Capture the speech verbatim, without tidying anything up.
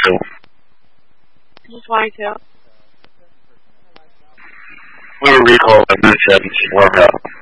twenty-two. twenty-two. We were recalled by Minute seventeen. Warm up.